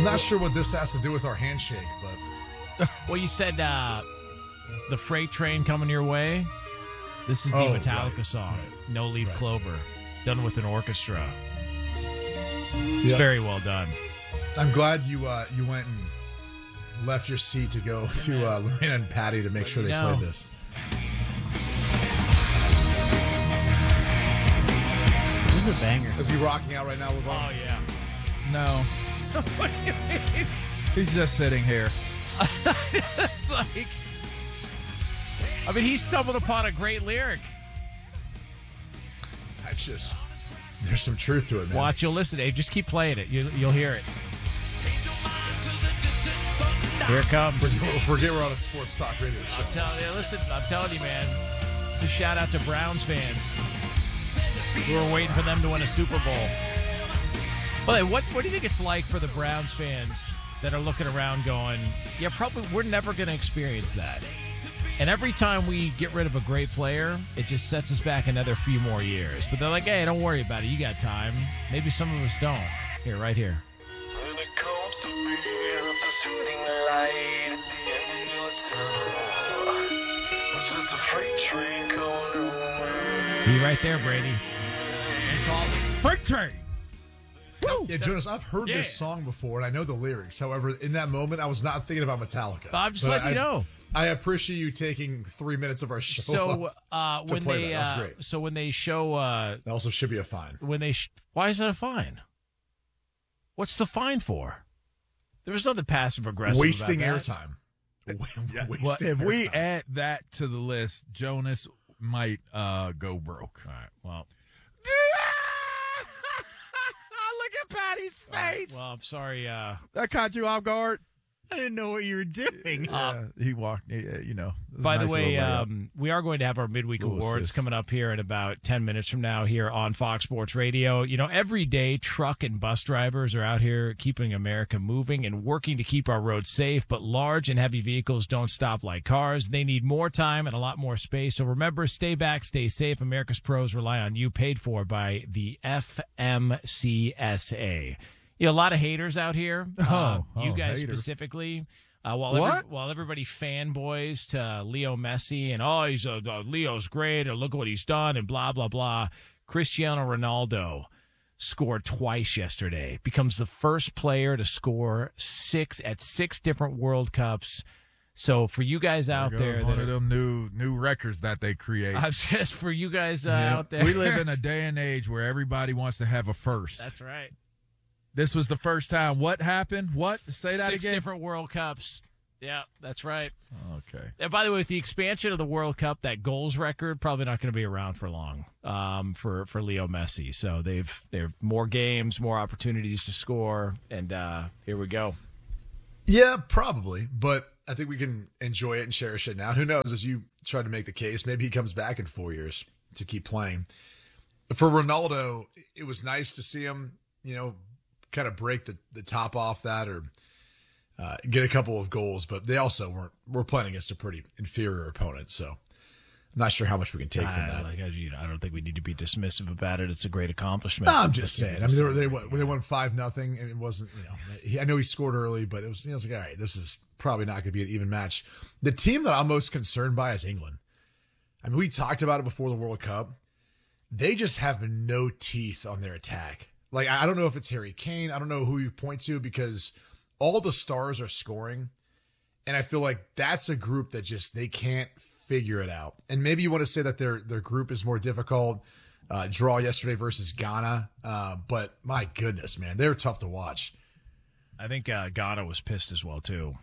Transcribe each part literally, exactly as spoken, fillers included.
not sure what this has to do with our handshake, but well, you said uh, the freight train coming your way. This is the Oh, Metallica right, song, right, No Leaf right. Clover, done with an orchestra. It's Yep. very well done. I'm glad you uh, you went and left your seat to go to uh, Lorena and Patty to make sure they you know. played this. This is a banger. Is he rocking out right now, LeVar? Oh, yeah. No. He's just sitting here. It's like, I mean, he stumbled upon a great lyric. I just, there's some truth to it, man. Watch, you'll listen. Hey, just keep playing it. You, you'll hear it. Here it comes. Forget, forget we're on a sports talk radio show. I'm telling you, listen, I'm telling you, man. It's a shout out to Browns fans. We were waiting for them to win a Super Bowl. But what what do you think it's like for the Browns fans that are looking around going, yeah, probably we're never going to experience that. And every time we get rid of a great player, it just sets us back another few more years. But they're like, hey, don't worry about it. You got time. Maybe some of us don't. Here, right here. When it comes to being the soothing light at the end of your tunnel, it's just a freight train coming away. See right there, Brady. They called it. Freight train. Yeah, Jonas, I've heard Yeah. this song before, and I know the lyrics. However, in that moment, I was not thinking about Metallica. I'm just But letting I, you know. I appreciate you taking three minutes of our show. So up uh, to when play they that. That was uh, great. so when they show uh, That also should be a fine. when they sh- why is that a fine? What's the fine for? There was nothing passive aggressive. Wasting about that. airtime. Well, Wasting if we airtime. add that to the list, Jonas might uh, go broke. All right. Well, Look at Patty's face. well, I'm sorry. Uh, That caught you off guard. I didn't know what you were doing. Yeah, he walked. yeah, You know. it was a by the nice way, little layup. um, we are going to have our midweek Little awards assist. coming up here in about ten minutes from now here on Fox Sports Radio. You know, every day truck and bus drivers are out here keeping America moving and working to keep our roads safe, but large and heavy vehicles don't stop like cars. They need more time and a lot more space. So remember, stay back, stay safe. America's pros rely on you, paid for by the F M C S A. You know, a lot of haters out here. Uh, Oh, you oh, guys haters. specifically. Uh, while What? Every, while everybody fanboys to Leo Messi and oh he's uh, uh, Leo's great or look at what he's done and blah blah blah, Cristiano Ronaldo scored twice yesterday. Becomes the first player to score six at six different World Cups. So for you guys out There there, goes that one of are, them new new records that they create. I'm just for you guys uh, Yeah. out there. We live in a day and age where everybody wants to have a first. That's right. This was the first time. What happened? What? Say that Six again. different World Cups. Yeah, that's right. Okay. And by the way, with the expansion of the World Cup, that goals record probably not going to be around for long um, for for Leo Messi. So they've they've more games, more opportunities to score, and uh, here we go. Yeah, probably. But I think we can enjoy it and cherish it now. Who knows? As you try to make the case, maybe he comes back in four years to keep playing. For Ronaldo, it was nice to see him, you know, kind of break the, the top off that or uh, get a couple of goals. But they also weren't were playing against a pretty inferior opponent. So I'm not sure how much we can take from I, that. like, I, you know, I don't think we need to be dismissive about it. It's a great accomplishment. No, I'm just saying. I mean, they were, they won, they won five nothing, and it wasn't. You know, he, I know he scored early, but it was. You know, it was like, all right, this is probably not going to be an even match. The team that I'm most concerned by is England. I mean, we talked about it before the World Cup. They just have no teeth on their attack. Like, I don't know if it's Harry Kane. I don't know who you point to because all the stars are scoring, and I feel like that's a group that just they can't figure it out. And maybe you want to say that their their group is more difficult. Uh, draw yesterday versus Ghana, uh, but my goodness, man, they're tough to watch. I think uh, Ghana was pissed as well too.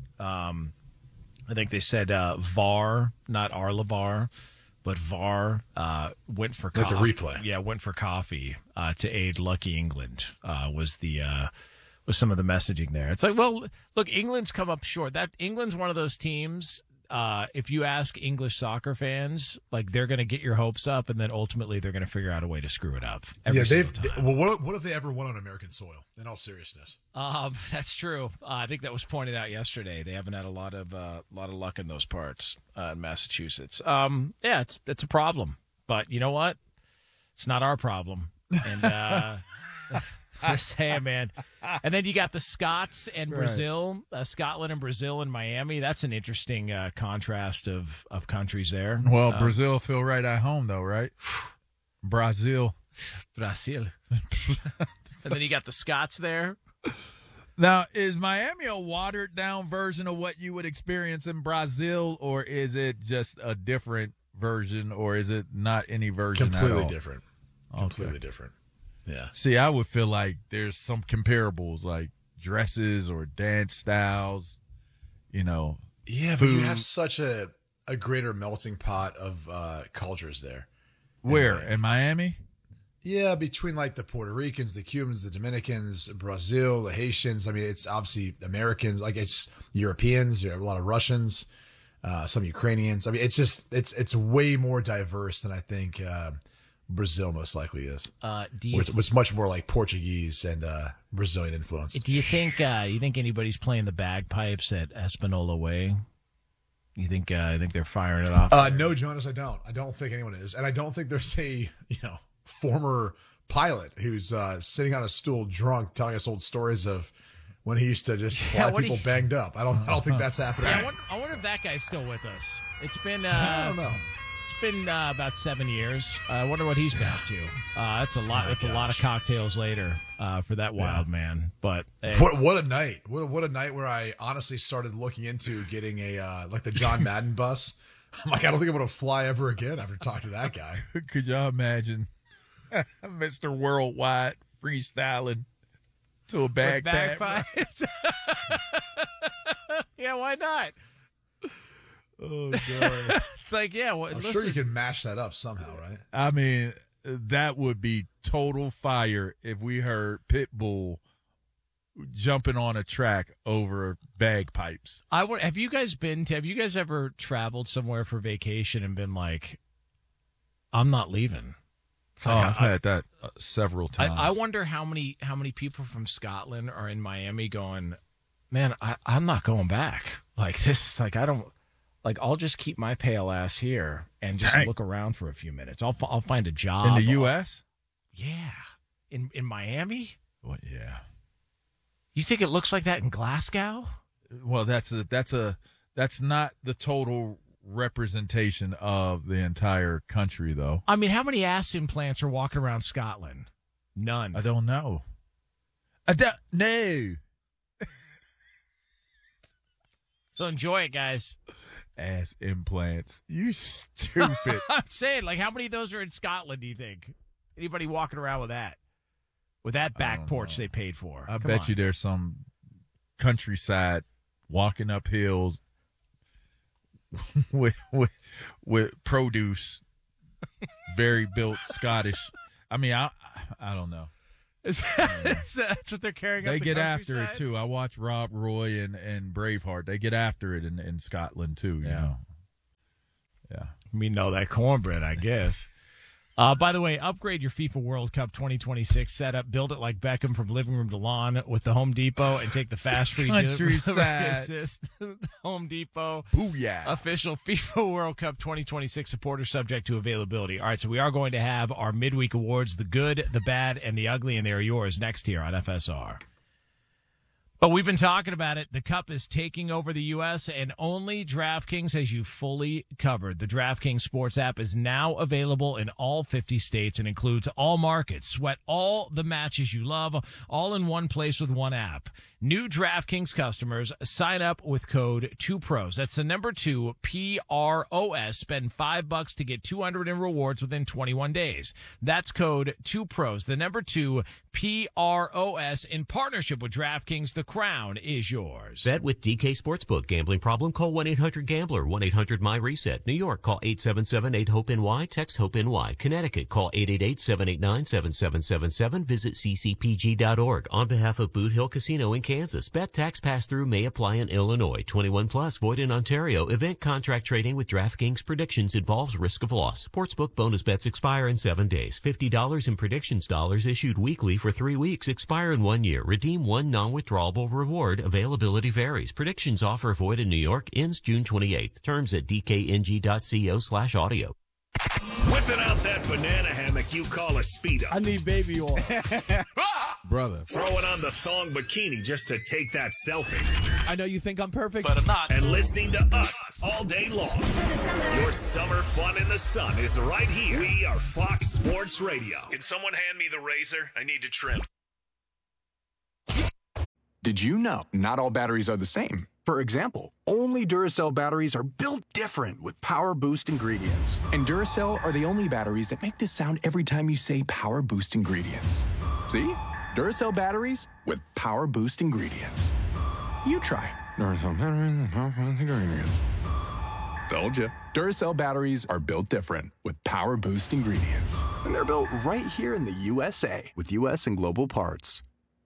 Um, I think they said uh, V A R, not Arlavar, but V A R uh, went for Like the coffee. replay. Yeah, went for coffee uh, to aid Lucky England. Uh, was the uh, was some of the messaging there? It's like, well, look, England's come up short. That England's one of those teams. Uh, if you ask English soccer fans, like they're going to get your hopes up, and then ultimately they're going to figure out a way to screw it up. Every yeah, single they've. time. Well, what, what if they ever won on American soil? In all seriousness, Um, that's true. Uh, I think that was pointed out yesterday. They haven't had a lot of uh, lot of luck in those parts uh, in Massachusetts. Um, yeah, it's it's a problem, but you know what? It's not our problem. And uh, Just saying, man. And then you got the Scots and Right. Brazil, uh, Scotland and Brazil and Miami. That's an interesting uh, contrast of, of countries there. Well, Uh, Brazil feel right at home, though, right? Brazil. Brazil. And then you got the Scots there. Now, is Miami a watered-down version of what you would experience in Brazil, or is it just a different version, or is it not any version at Completely all? different. Completely different. Yeah. See, I would feel like there's some comparables, like dresses or dance styles, you know. Yeah, but you Food. have such a, a greater melting pot of uh, cultures there. Where? Miami. In Miami? Yeah, between like the Puerto Ricans, the Cubans, the Dominicans, Brazil, the Haitians. I mean, it's obviously Americans, like it's Europeans. You have a lot of Russians, uh, some Ukrainians. I mean, it's just it's it's way more diverse than I think uh, Brazil most likely is. Uh, do you Which, which much more like Portuguese and uh, Brazilian influence. do you think uh, you think anybody's playing the bagpipes at Espanola Way? You think uh, I think they're firing it off? Uh, no, Jonas, I don't. I don't think anyone is, and I don't think there's a you know former pilot who's uh, sitting on a stool drunk telling us old stories of when he used to just fly Yeah, what do people you- banged up. I don't. I don't think that's happening. Yeah, I wonder, I wonder if that guy's still with us. It's been uh, I don't know. It's been uh, about seven years. Uh, I wonder what he's been up to. Uh, that's a lot. Oh that's a lot of cocktails later uh, for that wild man. But hey, What what a night! What a, what a night where I honestly started looking into getting a uh, like the John Madden bus. I'm like, I don't think I'm going to fly ever again after talking to that guy. Could y'all imagine Mister Worldwide freestyling to a with bagpipe? bagpipes. Yeah, why not? Oh, God. It's like, yeah, well, I'm listen, sure you can mash that up somehow, right? I mean, that would be total fire if we heard Pitbull jumping on a track over bagpipes. I would. Have you guys been to? Have you guys ever traveled somewhere for vacation and been like, "I'm not leaving"? Oh, Like, I've I- had that uh, several I, times. I wonder how many how many people from Scotland are in Miami going, man, I, I'm not going back. Like this, like I don't, like I'll just keep my pale ass here and just Dang. look around for a few minutes. I'll fi- I'll find a job in the U S. Yeah, in in Miami. Well, yeah. You think it looks like that in Glasgow? Well, that's a that's a that's not the total representation of the entire country, though. I mean, how many ass implants are walking around Scotland? None. I don't know. I don't no So enjoy it, guys. ass implants. You stupid. I'm saying, like, how many of those are in Scotland, do you think? Anybody walking around with that? With that back don't porch know. they paid for? I Come bet on. you there's some countryside walking up hills with with with produce, very built Scottish. I mean, I I don't know. Is that- is that- That's what they're carrying up They the get after it countryside? too. I watch Rob Roy and, and Braveheart. They get after it in, in Scotland too. You Yeah. know. Yeah. We know that cornbread, I guess. Uh, by the way, upgrade your FIFA World Cup twenty twenty-six setup. Build it like Beckham from living room to lawn with the Home Depot and take the fast free delivery Countryside. assist. Home Depot. Booyah. Official FIFA World Cup twenty twenty-six supporter subject to availability. All right, so we are going to have our midweek awards, the good, the bad, and the ugly, and they are yours next here on F S R. But we've been talking about it. The Cup is taking over the U S, and only DraftKings has you fully covered. The DraftKings Sports app is now available in all fifty states and includes all markets. Sweat all the matches you love, all in one place with one app. New DraftKings customers sign up with code two pros. That's the number two, P R O S. Spend five bucks to get two hundred in rewards within twenty-one days. That's code two pros. The number two, P R O S, in partnership with DraftKings. The crown is yours. Bet with D K Sportsbook. Gambling problem? Call one eight hundred gambler. one eight hundred my reset. New York, call eight seven seven eight hope N Y. Text HOPE-NY. Connecticut, call eight eight eight seven eight nine seven seven seven seven. Visit c c p g dot org. On behalf of Boot Hill Casino in Kansas, bet tax pass-through may apply in Illinois. twenty-one plus, void in Ontario. Event contract trading with DraftKings predictions involves risk of loss. Sportsbook bonus bets expire in seven days. fifty dollars in predictions dollars issued weekly for three weeks. Expire in one year. Redeem one non-withdrawable reward. Availability varies. Predictions offer void in New York. Ends June twenty-eighth. Terms at d k n g dot co slash audio. Whipping out that banana hammock you call a speedo. I need baby oil. Brother. Throwing on the thong bikini just to take that selfie. I know you think I'm perfect, but I'm not. And listening to us all day long. Your summer fun in the sun is right here. We are Fox Sports Radio. Can someone hand me the razor? I need to trim. Did you know not all batteries are the same? For example, only Duracell batteries are built different with Power Boost ingredients. And Duracell are the only batteries that make this sound every time you say Power Boost ingredients. See? Duracell batteries with Power Boost ingredients. You try. Duracell batteries with Power Boost ingredients. Told you. Duracell batteries are built different with Power Boost ingredients. And they're built right here in the U S A with U S and global parts.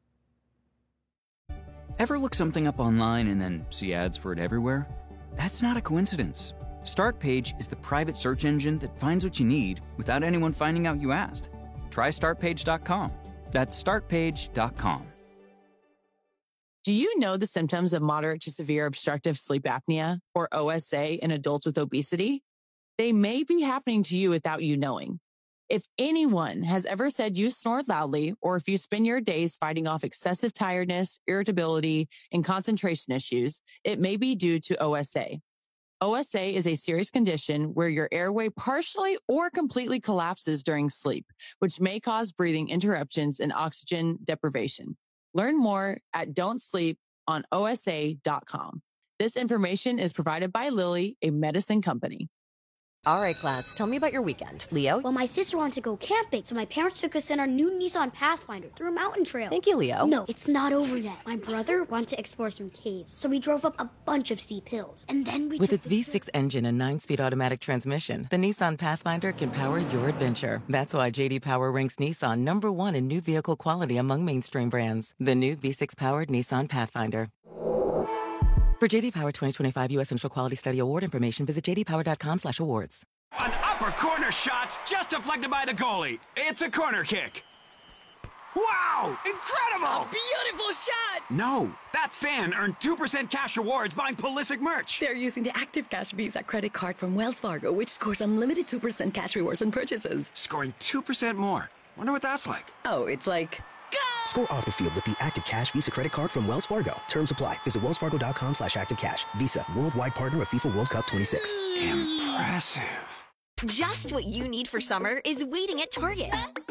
Ever look something up online and then see ads for it everywhere? That's not a coincidence. Startpage is the private search engine that finds what you need without anyone finding out you asked. Try start page dot com. That's start page dot com. Do you know the symptoms of moderate to severe obstructive sleep apnea, or O S A, in adults with obesity? They may be happening to you without you knowing. If anyone has ever said you snore loudly, or if you spend your days fighting off excessive tiredness, irritability, and concentration issues, it may be due to O S A. O S A is a serious condition where your airway partially or completely collapses during sleep, which may cause breathing interruptions and oxygen deprivation. Learn more at don't sleep on O S A dot com. This information is provided by Lilly, a medicine company. All right, class, tell me about your weekend. Leo? Well, my sister wanted to go camping, so my parents took us in our new Nissan Pathfinder through a mountain trail. Thank you, Leo. No, it's not over yet. My brother wanted to explore some caves, so we drove up a bunch of steep hills. And then we With took its V six engine and nine-speed automatic transmission, the Nissan Pathfinder can power your adventure. That's why J D Power ranks Nissan number one in new vehicle quality among mainstream brands. The new V six-powered Nissan Pathfinder. For J D Power twenty twenty-five U S Central Quality Study Award information, visit j d power dot com slash awards. An upper corner shot's just deflected by the goalie. It's a corner kick. Wow! Incredible! A beautiful shot! No, that fan earned two percent cash rewards buying Pulisic merch. They're using the Active Cash Visa credit card from Wells Fargo, which scores unlimited two percent cash rewards on purchases. Scoring two percent more. Wonder what that's like. Oh, it's like... Go! Score off the field with the Active Cash Visa credit card from Wells Fargo. Terms apply. Visit wells fargo dot com slash active cash. Visa, worldwide partner of FIFA World Cup twenty-six. Impressive. Just what you need for summer is waiting at Target.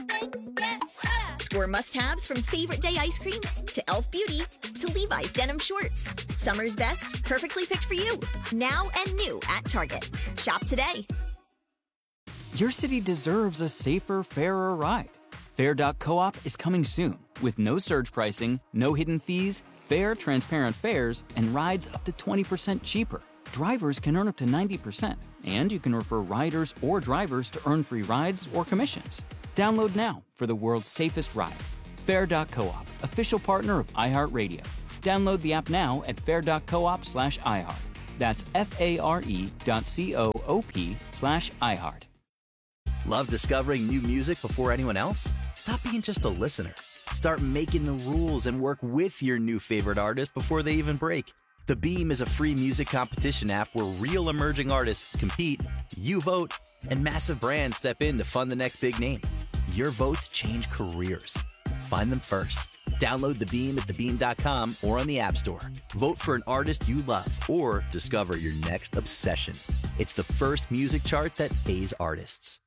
Score must-haves from Favorite Day ice cream to e l f Beauty to Levi's denim shorts. Summer's best, perfectly picked for you. Now and new at Target. Shop today. Your city deserves a safer, fairer ride. Fair dot coop is coming soon with no surge pricing, no hidden fees, fair, transparent fares, and rides up to twenty percent cheaper. Drivers can earn up to ninety percent, and you can refer riders or drivers to earn free rides or commissions. Download now for the world's safest ride. Fair dot coop, official partner of iHeartRadio. Download the app now at fair dot coop slash iHeart. That's F-A-R-E dot C-O-O-P slash iHeart. Love discovering new music before anyone else? Stop being just a listener. Start making the rules and work with your new favorite artist before they even break. The Beam is a free music competition app where real emerging artists compete, you vote, and massive brands step in to fund the next big name. Your votes change careers. Find them first. Download The Beam at the beam dot com or on the App Store. Vote for an artist you love or discover your next obsession. It's the first music chart that pays artists.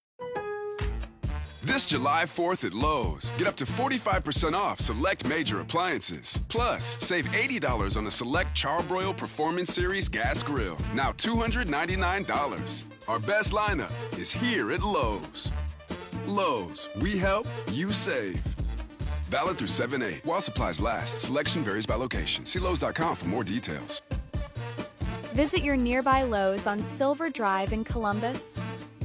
This July fourth at Lowe's, get up to forty-five percent off select major appliances. Plus, save eighty dollars on the select Charbroil Performance Series gas grill, now two hundred ninety-nine dollars. Our best lineup is here at Lowe's. Lowe's, we help, you save. Valid through seven eight while supplies last. Selection varies by location. See Lowe's dot com for more details. Visit your nearby Lowe's on Silver Drive in Columbus.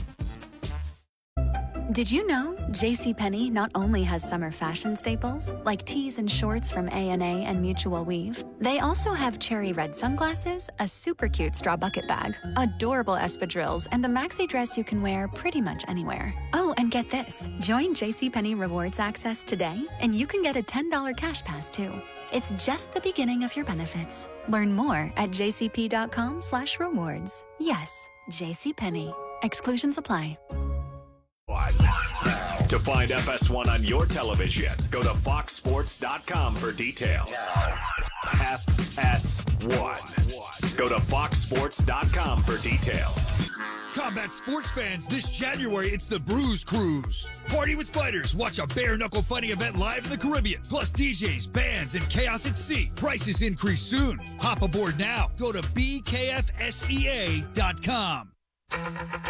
Did you know JCPenney not only has summer fashion staples, like tees and shorts from A and A and Mutual Weave, they also have cherry red sunglasses, a super cute straw bucket bag, adorable espadrilles, and a maxi dress you can wear pretty much anywhere. Oh, and get this. Join JCPenney Rewards Access today, and you can get a ten dollars cash pass, too. It's just the beginning of your benefits. Learn more at jcp dot com slash rewards. Yes, JCPenney. Exclusions apply. To find F S one on your television, go to fox sports dot com for details. F S one. Go to fox sports dot com for details. Combat sports fans, this January, it's the Bruise Cruise. Party with fighters. Watch a bare-knuckle fighting event live in the Caribbean. Plus D Js, bands, and chaos at sea. Prices increase soon. Hop aboard now. Go to B K F S E A dot com.